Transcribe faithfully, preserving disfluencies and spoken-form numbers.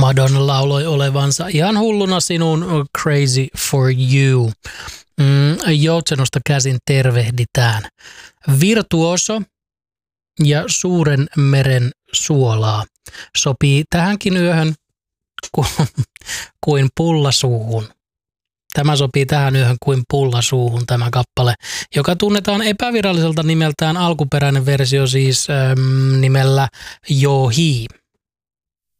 Madonna lauloi olevansa ihan hulluna sinun Crazy for You. Mm, Joutsenosta käsin tervehditään. Virtuoso ja Suuren meren suolaa sopii tähänkin yöhön kuin pullasuuhun. Tämä sopii tähän yöhön kuin pullasuuhun tämä kappale, joka tunnetaan epäviralliselta nimeltään, alkuperäinen versio siis ähm, nimellä Johi.